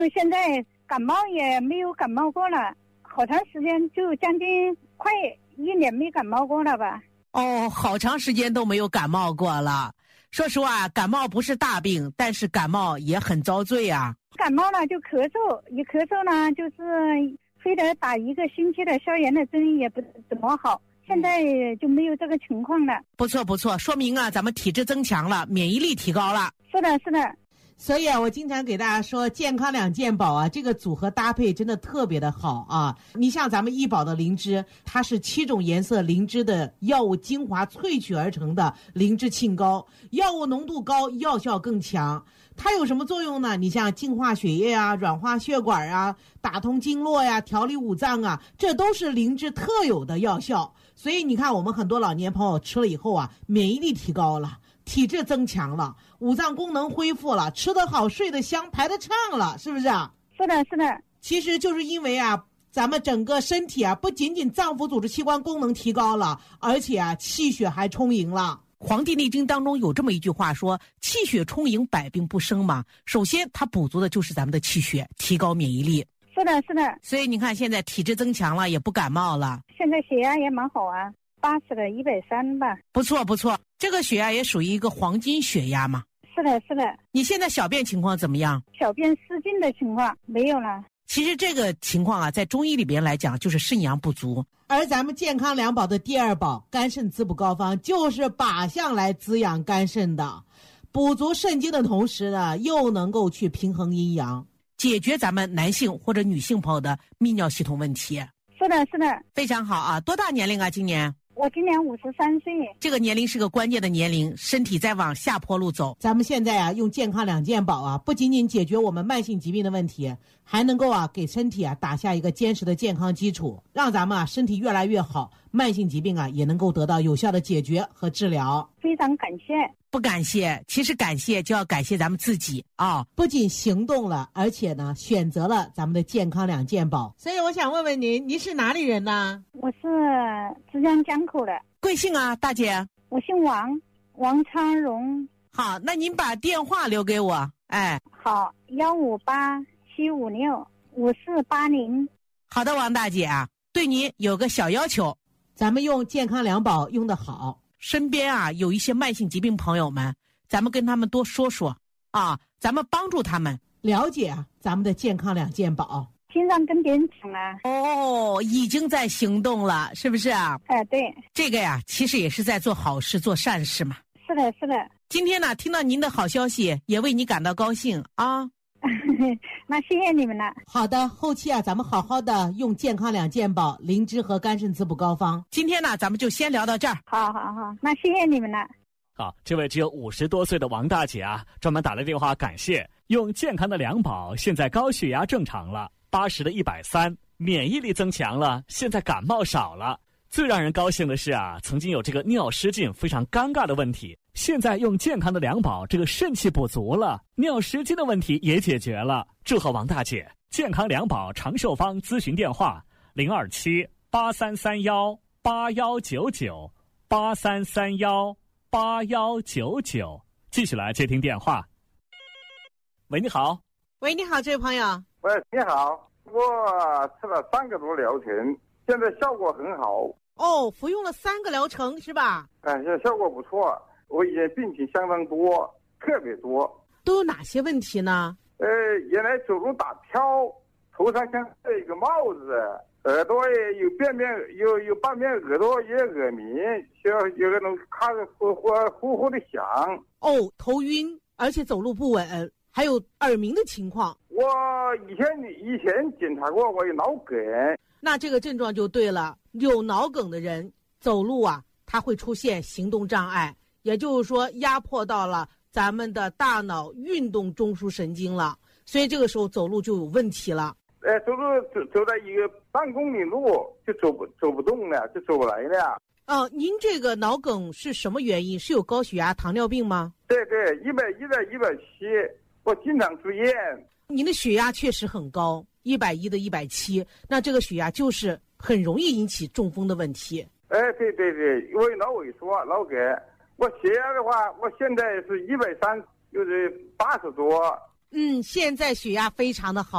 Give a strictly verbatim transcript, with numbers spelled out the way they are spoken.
现在感冒也没有感冒过了，好长时间，就将近快一年没感冒过了吧。 哦，好长时间都没有感冒过了。说实话，感冒不是大病，但是感冒也很遭罪啊。 感冒了就咳嗽，一咳嗽呢，就是非得打一个星期的消炎的针，也不怎么好。现在就没有这个情况了。 不错不错，说明啊，咱们体质增强了，免疫力提高了。 是的，是的。 所以啊，我经常给大家说，健康两健宝啊，这个组合搭配真的特别的好啊。你像咱们医保的灵芝，它是七种颜色灵芝的药物精华萃取而成的灵芝沁膏，药物浓度高，药效更强。它有什么作用呢？你像净化血液啊，软化血管啊，打通经络呀，调理五脏啊，这都是灵芝特有的药效。所以你看，我们很多老年朋友吃了以后啊，免疫力提高了，体质增强了，五脏功能恢复了，吃得好，睡得香，排得畅了，是不是啊？ 是的，是的。 其实就是因为啊，咱们整个身体啊，不仅仅脏腑组织器官功能提高了，而且啊，气血还充盈了。 《黄帝内经》当中有这么一句话说，气血充盈，百病不生嘛。首先它补足的就是咱们的气血，提高免疫力。 是的，是的。 所以你看现在体质增强了，也不感冒了。 现在血压也蛮好啊，八十的一百三吧。 不错不错，这个血压也属于一个黄金血压嘛。 是的，是的。 你现在小便情况怎么样？ 小便失禁的情况没有了。 其实这个情况啊，在中医里边来讲，就是肾阳不足。 而咱们健康两宝的第二宝肝肾滋补膏方，就是靶向来滋养肝肾的，补足肾精的同时呢，又能够去平衡阴阳， 解决咱们男性或者女性朋友的泌尿系统问题。 是的，是的。 非常好啊！多大年龄啊？今年？ 我今年五十三岁。 这个年龄是个关键的年龄，身体在往下坡路走。 咱们现在啊，用健康两健宝啊，不仅仅解决我们慢性疾病的问题，还能够啊给身体啊打下一个坚实的健康基础，让咱们啊身体越来越好，慢性疾病啊也能够得到有效的解决和治疗。 非常感谢。 不感谢，其实感谢就要感谢咱们自己啊、哦！ 不仅行动了，而且呢选择了咱们的健康两健宝。所以我想问问您，您是哪里人呢？ 我是浙江江口的。 贵姓啊，大姐？ 我姓王，王昌荣。 好，那您把电话留给我。哎， 好，幺五八七五六五四八零。 好的，王大姐啊，对您有个小要求， 咱们用健康两宝用得好。 身边啊有一些慢性疾病朋友们，咱们跟他们多说说啊，咱们帮助他们了解啊咱们的健康两健宝。 经常跟别人讲啊。 哦，已经在行动了，是不是啊？ 哎，对。 这个呀，其实也是在做好事、做善事嘛。 是的，是的。 今天呢，听到您的好消息，也为你感到高兴啊。 那谢谢你们了。 好的，后期啊，咱们好好的用健康两健宝、灵芝和肝肾滋补膏方。 今天呢，咱们就先聊到这儿。 好好好，那谢谢你们了。 好，这位只有五十多岁的王大姐啊，专门打了电话感谢，用健康的两宝，现在高血压正常了，八十的一百三，免疫力增强了，现在感冒少了。最让人高兴的是啊，曾经有这个尿失禁非常尴尬的问题，现在用健康的两宝，这个肾气补足了，尿失禁的问题也解决了。祝贺王大姐！健康两宝长寿方咨询电话：零二七八三三幺八幺九九八三三幺八幺九九。继续来接听电话。喂，你好。 喂，你好，这位朋友。 喂，你好，我吃了三个多疗程，现在效果很好。 哦，服用了三个疗程是吧？ 哎，现在效果不错。我以前病情相当多，特别多。 都有哪些问题呢？ 呃，原来走路打飘，头上像戴一个帽子，耳朵也有便面，有有半边耳朵也耳鸣，就有那种咔呼呼呼呼的响。 哦，头晕，而且走路不稳，还有耳鸣的情况。 我以前以前检查过，我有脑梗。 那这个症状就对了，有脑梗的人走路啊，他会出现行动障碍，也就是说压迫到了咱们的大脑运动中枢神经了，所以这个时候走路就有问题了。 呃，走路走走在一个半公里路就走不走不动了，就走不来了。 哦、呃，您这个脑梗是什么原因？是有高血压、糖尿病吗？ 对对，一百一的一百七，我经常住院。 您的血压确实很高，一百一的一百七，那这个血压就是很容易引起中风的问题。 哎，对对对，因为脑萎缩、脑梗。我血压的话，我现在是一百三，就是八十多。 嗯，现在血压非常的好。